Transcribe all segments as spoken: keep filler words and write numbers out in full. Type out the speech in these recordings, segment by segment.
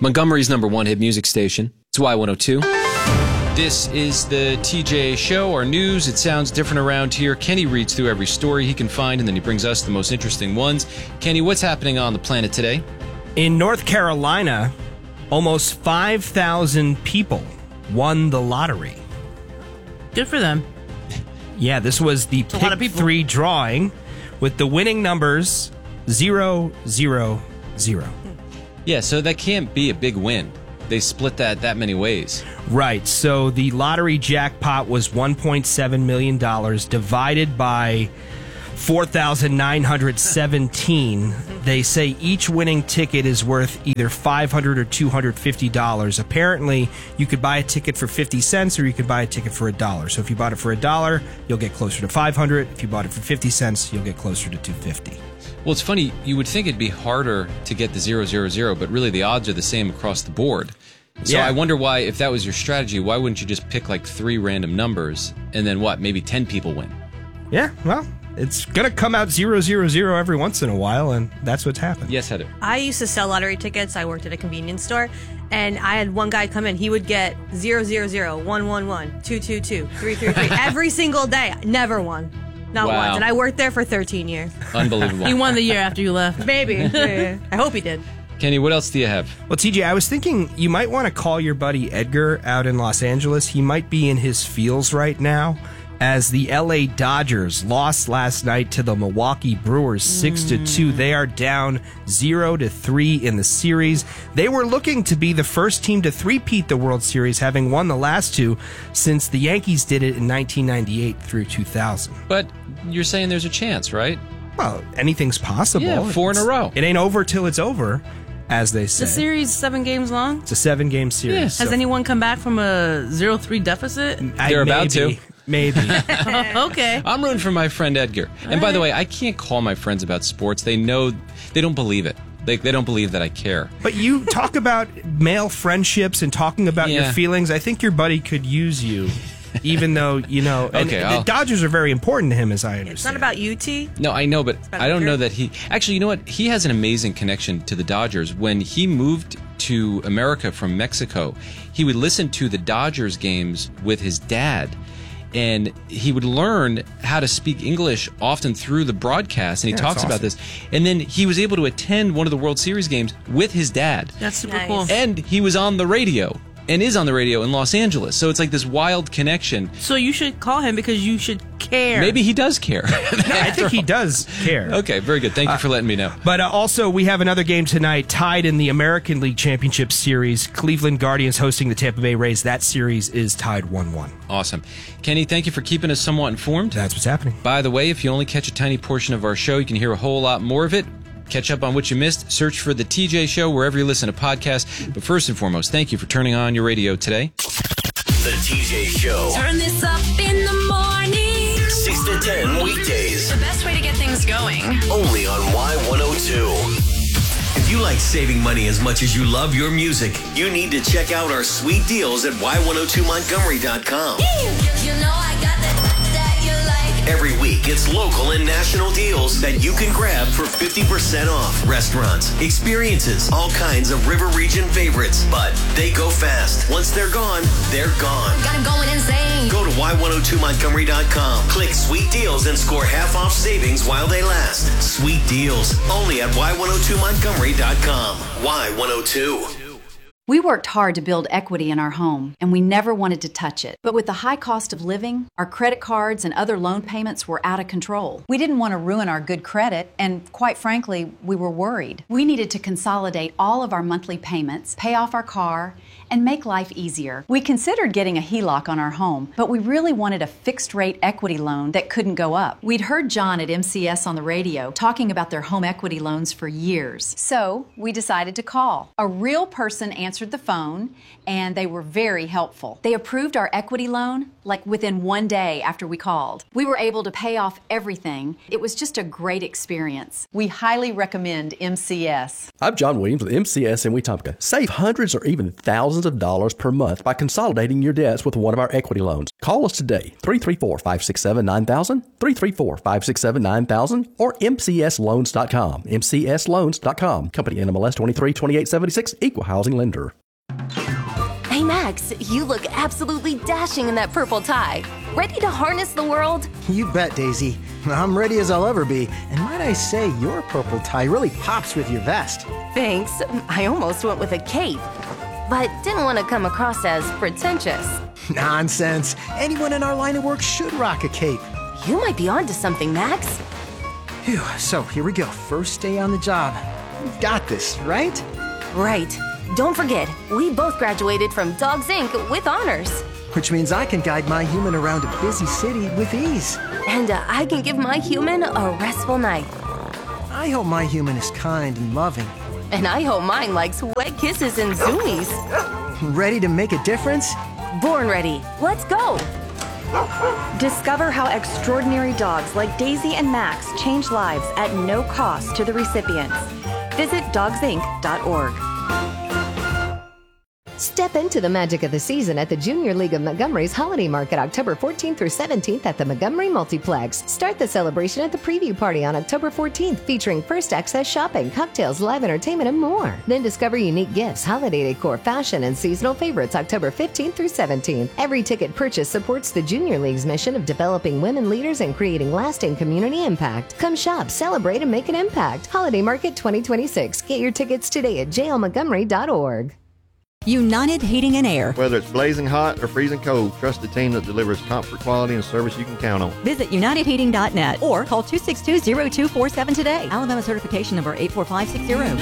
Montgomery's number one hit music station. It's Y one oh two. This is the T J Show, our news. It sounds different around here. Kenny reads through every story he can find, and then he brings us the most interesting ones. Kenny, what's happening on the planet today? In North Carolina, almost five thousand people won the lottery. Good for them. Yeah, this was the It's a lot of pick people. three drawing with the winning numbers zero, zero, zero. Yeah, so that can't be a big win. They split that that many ways. Right, so the lottery jackpot was one point seven million dollars divided by four thousand nine hundred seventeen. They say each winning ticket is worth either five hundred dollars or two hundred fifty dollars. Apparently, you could buy a ticket for fifty cents or you could buy a ticket for a dollar. So if you bought it for a dollar, you'll get closer to five hundred dollars. If you bought it for fifty cents, you'll get closer to two hundred fifty dollars. Well, it's funny. You would think it'd be harder to get the zero, zero, zero, but really the odds are the same across the board. So Yeah. I wonder why, if that was your strategy, why wouldn't you just pick like three random numbers and then what, maybe ten people win? Yeah, well, it's going to come out zero, zero, zero every once in a while, and that's what's happened. Yes, Heather. I used to sell lottery tickets. I worked at a convenience store, and I had one guy come in. He would get zero, zero, zero, one, one, one, two, two, two, three, three, three every single day. Never won. Not Wow. once. And I worked there for thirteen years. Unbelievable. He won the year after you left. Maybe. Yeah. I hope he did. Kenny, what else do you have? Well, T J, I was thinking you might want to call your buddy Edgar out in Los Angeles. He might be in his feels right now as the L A Dodgers lost last night to the Milwaukee Brewers six to two. They are down zero to three in the series. They were looking to be the first team to three-peat the World Series, having won the last two since the Yankees did it in nineteen ninety-eight through two thousand. But you're saying there's a chance, right? Well, anything's possible. Yeah, four in a It's- row. It ain't over till it's over, as they say. The series seven games long. It's a seven-game series. Yeah. Has so- anyone come back from a zero three deficit? I- They're about maybe, to. Maybe. Okay. I'm rooting for my friend Edgar. And by the way, I can't call my friends about sports. They know, they don't believe it. They, they don't believe that I care. But you talk about male friendships and talking about Yeah. your feelings. I think your buddy could use you, even though, you know, and Okay, the I'll- Dodgers are very important to him, as I understand. It's not about U T. No, I know, but about I don't Edgar. know that he... Actually, you know what? He has an amazing connection to the Dodgers. When he moved to America from Mexico, he would listen to the Dodgers games with his dad. And he would learn how to speak English often through the broadcast, and he Yeah, talks that's about this. And then he was able to attend one of the World Series games with his dad. That's super Nice. cool. And he was on the radio, and is on the radio in Los Angeles. So it's like this wild connection. So you should call him because you should care. Maybe he does care. I think he does care. Okay, very good. Thank you for letting me know. But uh, also, we have another game tonight tied in the American League Championship Series. Cleveland Guardians hosting the Tampa Bay Rays. That series is tied one one. Awesome. Kenny, thank you for keeping us somewhat informed. That's what's happening. By the way, if you only catch a tiny portion of our show, you can hear a whole lot more of it. Catch up on what you missed. Search for The T J Show wherever you listen to podcasts. But first and foremost, thank you for turning on your radio today. The T J Show. Turn this up in the morning. six to ten weekdays. The best way to get things going. Only on Y one oh two. If you like saving money as much as you love your music, you need to check out our sweet deals at Y one oh two Montgomery dot com. You know I got that, that you like. Every week, it's local and national deals that you can grab for fifty percent off. Restaurants, experiences, all kinds of River Region favorites. But they go fast. Once they're gone, they're gone. Got 'em going insane. Go to Y one oh two Montgomery dot com. Click Sweet Deals and score half off savings while they last. Sweet Deals, only at Y one oh two Montgomery dot com. Y one oh two. We worked hard to build equity in our home, and we never wanted to touch it. But with the high cost of living, our credit cards and other loan payments were out of control. We didn't want to ruin our good credit, and quite frankly, we were worried. We needed to consolidate all of our monthly payments, pay off our car, and make life easier. We considered getting a H E L O C on our home, but we really wanted a fixed-rate equity loan that couldn't go up. We'd heard John at M C S on the radio talking about their home equity loans for years. So we decided to call. A real person answered the phone, and they were very helpful. They approved our equity loan like within one day after we called. We were able to pay off everything. It was just a great experience. We highly recommend M C S. I'm John Williams with M C S in Wetumpka. Save hundreds or even thousands of dollars per month by consolidating your debts with one of our equity loans. Call us today, three three four, five six seven, nine thousand, three three four, five six seven, nine thousand, or M C S loans dot com, M C S loans dot com. Company N M L S twenty-three twenty-eight seventy-six, Equal Housing Lender. Hey, Max, you look absolutely dashing in that purple tie. Ready to harness the world? You bet, Daisy. I'm ready as I'll ever be. And might I say, your purple tie really pops with your vest. Thanks. I almost went with a cape, but didn't want to come across as pretentious. Nonsense. Anyone in our line of work should rock a cape. You might be onto something, Max. Phew, so here we go. First day on the job. We've got this, right? Right. Don't forget, we both graduated from Dogs Incorporated with honors. Which means I can guide my human around a busy city with ease. And uh, I can give my human a restful night. I hope my human is kind and loving. And I hope mine likes wet kisses and zoomies. Ready to make a difference? Born ready. Let's go. Discover how extraordinary dogs like Daisy and Max change lives at no cost to the recipients. Visit dogs inc dot org. Step into the magic of the season at the Junior League of Montgomery's Holiday Market October fourteenth through seventeenth at the Montgomery Multiplex. Start the celebration at the preview party on October fourteenth featuring first access shopping, cocktails, live entertainment, and more. Then discover unique gifts, holiday decor, fashion, and seasonal favorites October fifteenth through seventeenth. Every ticket purchase supports the Junior League's mission of developing women leaders and creating lasting community impact. Come shop, celebrate, and make an impact. Holiday Market twenty twenty-six. Get your tickets today at j l montgomery dot org. United Heating and Air. Whether it's blazing hot or freezing cold, trust the team that delivers comfort, quality, and service you can count on. Visit united heating dot net or call two six two, zero two four seven today. Alabama certification number eight four five six zero.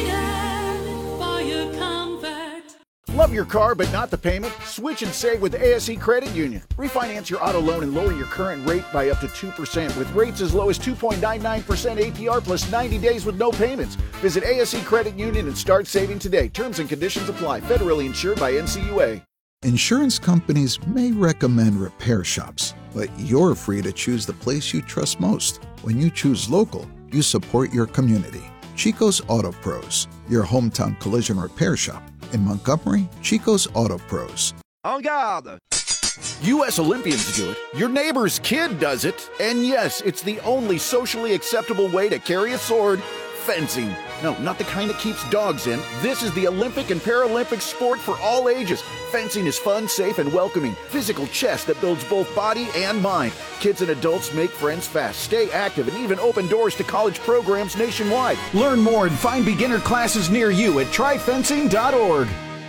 Love your car but not the payment? Switch and save with A S E Credit Union. Refinance your auto loan and lower your current rate by up to two percent with rates as low as two point nine nine percent A P R plus ninety days with no payments. Visit A S E Credit Union and start saving today. Terms and conditions apply. Federally insured by N C U A. Insurance companies may recommend repair shops, but you're free to choose the place you trust most. When you choose local, you support your community. Chico's Auto Pros, your hometown collision repair shop. In Montgomery, Chico's Auto Pros. En garde! U S Olympians do it. Your neighbor's kid does it. And yes, it's the only socially acceptable way to carry a sword. Fencing. No, not the kind that keeps dogs in. This is the Olympic and Paralympic sport for all ages. Fencing is fun, safe, and welcoming. Physical chess that builds both body and mind. Kids and adults make friends fast, stay active, and even open doors to college programs nationwide. Learn more and find beginner classes near you at try fencing dot org.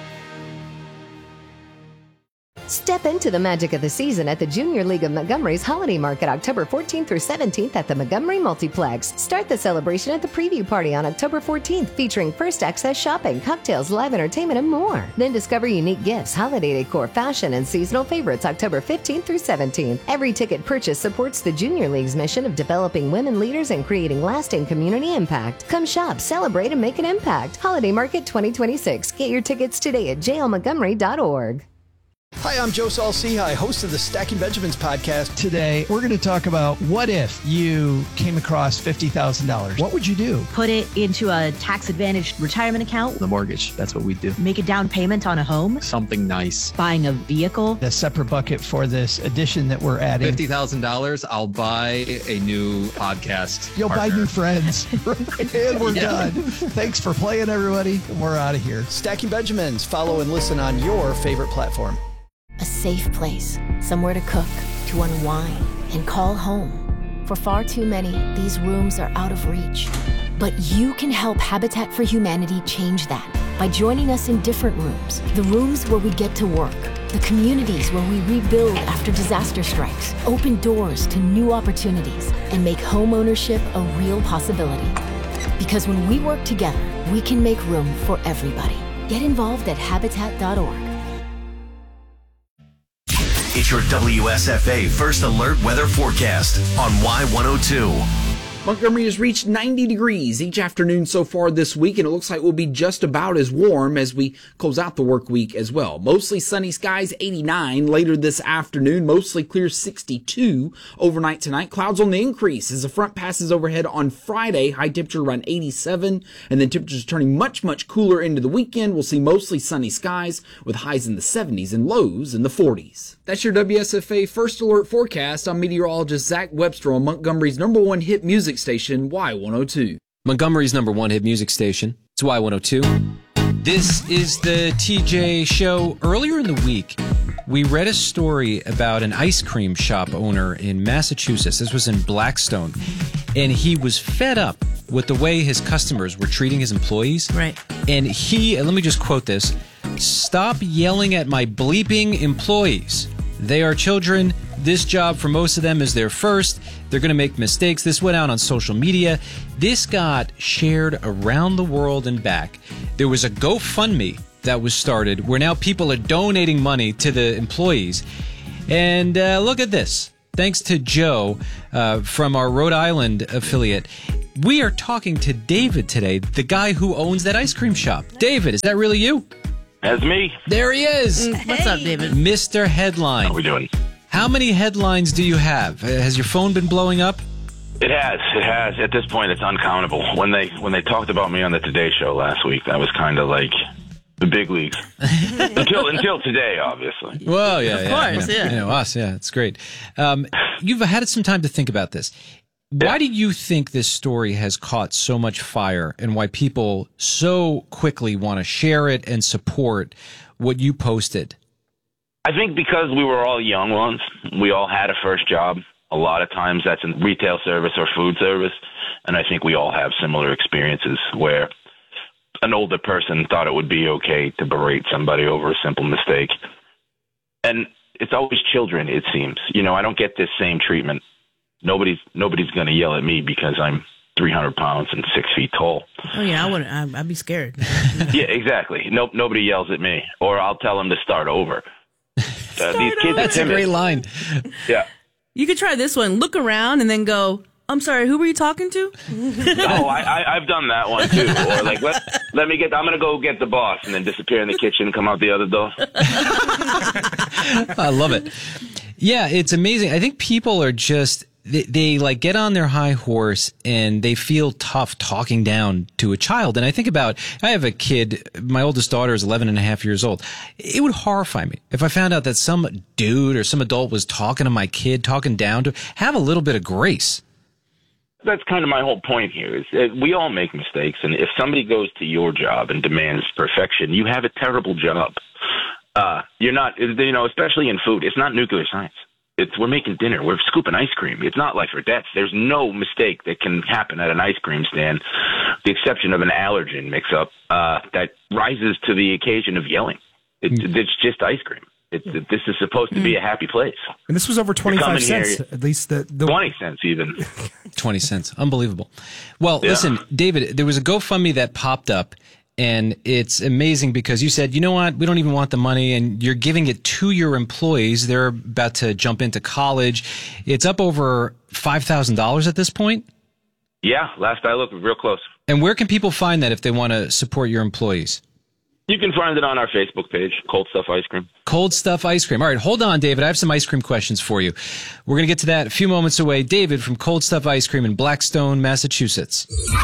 Step into the magic of the season at the Junior League of Montgomery's Holiday Market October fourteenth through seventeenth at the Montgomery Multiplex. Start the celebration at the preview party on October fourteenth featuring first access shopping, cocktails, live entertainment, and more. Then discover unique gifts, holiday decor, fashion, and seasonal favorites October fifteenth through seventeenth. Every ticket purchase supports the Junior League's mission of developing women leaders and creating lasting community impact. Come shop, celebrate, and make an impact. Holiday Market twenty twenty-six. Get your tickets today at j l montgomery dot org. Hi, I'm Joe Saul-Sehy, host of the Stacking Benjamins podcast. Today, we're going to talk about what if you came across fifty thousand dollars? What would you do? Put it into a tax-advantaged retirement account. The mortgage, that's what we do. Make a down payment on a home. Something nice. Buying a vehicle. A separate bucket for this addition that we're adding. fifty thousand dollars, I'll buy a new podcast You'll partner. buy new friends. And we're Yeah. done. Thanks for playing, everybody. We're out of here. Stacking Benjamins. Follow and listen on your favorite platform. A safe place, somewhere to cook, to unwind, and call home. For far too many, these rooms are out of reach. But you can help Habitat for Humanity change that by joining us in different rooms. The rooms where we get to work, the communities where we rebuild after disaster strikes, open doors to new opportunities, and make home ownership a real possibility. Because when we work together, we can make room for everybody. Get involved at habitat dot org. It's your W S F A First Alert Weather Forecast on Y one oh two. Montgomery has reached ninety degrees each afternoon so far this week, and it looks like we'll be just about as warm as we close out the work week as well. Mostly sunny skies, eighty-nine later this afternoon, mostly clear, sixty-two overnight tonight. Clouds on the increase as the front passes overhead on Friday, high temperature around eighty-seven, and then temperatures turning much, much cooler into the weekend. We'll see mostly sunny skies with highs in the seventies and lows in the forties. That's your W S F A First Alert forecast. I'm meteorologist Zach Webster on Montgomery's number one hit music station, Y one oh two. Montgomery's number one hit music station. It's Y one oh two. This is the T J Show. Earlier in the week, we read a story about an ice cream shop owner in Massachusetts. This was in Blackstone. And he was fed up with the way his customers were treating his employees. Right. And he, and let me just quote this, "Stop yelling at my bleeping employees. They are children. This job for most of them is their first. They're going to make mistakes." This went out on social media. This got shared around the world and back. There was a GoFundMe that was started where now people are donating money to the employees. And uh, look at this. Thanks to Joe uh, from our Rhode Island affiliate, we are talking to David today, the guy who owns that ice cream shop. David, is that really you? That's me. There he is. Mm, what's up, David? Mister Headline. How we doing? How many headlines do you have? Uh, has your phone been blowing up? It has. It has. At this point, it's uncountable. When they when they talked about me on the Today Show last week, that was kind of like the big leagues. until until today, obviously. Well, yeah, of yeah, course, yeah. yeah. You know, us, yeah, it's great. Um, you've had some time to think about this. Why do you think this story has caught so much fire, and why people so quickly want to share it and support what you posted? I think because we were all young ones, we all had a first job. A lot of times that's in retail service or food service, and I think we all have similar experiences where an older person thought it would be okay to berate somebody over a simple mistake. And it's always children, it seems. You know, I don't get this same treatment. Nobody's nobody's going to yell at me because I'm three hundred pounds and six feet tall. Oh, yeah, I wouldn't. I'd, I'd be scared. Yeah, exactly. Nope, nobody yells at me. Or I'll tell them to start over. Uh, these kids That's are a timid. great line. Yeah. You could try this one. Look around and then go, "I'm sorry, who were you talking to?" Oh, I, I, I've done that one, too. Or like, let, let me get, I'm going to go get the boss, and then disappear in the kitchen and come out the other door. I love it. Yeah, it's amazing. I think people are just, they, they like get on their high horse and they feel tough talking down to a child. And I think about, I have a kid, my oldest daughter is eleven and a half years old. It would horrify me if I found out that some dude or some adult was talking to my kid, talking down to, have a little bit of grace. That's kind of my whole point here is that we all make mistakes. And if somebody goes to your job and demands perfection, you have a terrible job. Uh, you're not, you know, especially in food, it's not nuclear science. It's, we're making dinner. We're scooping ice cream. It's not life or death. There's no mistake that can happen at an ice cream stand, the exception of an allergen mix-up uh, that rises to the occasion of yelling. It, mm. It's just ice cream. It, it, this is supposed to be a happy place. And this was over twenty-five cents, here, at least the, the twenty cents even. twenty cents. Unbelievable. Well, Yeah. listen, David, there was a GoFundMe that popped up. And it's amazing because you said, you know what, we don't even want the money, and you're giving it to your employees. They're about to jump into college. It's up over five thousand dollars at this point. Yeah, last I looked, real close. And where can people find that if they want to support your employees? You can find it on our Facebook page, Cold Stuff Ice Cream. Cold Stuff Ice Cream. All right, hold on, David. I have some ice cream questions for you. We're going to get to that a few moments away. David from Cold Stuff Ice Cream in Blackstone, Massachusetts.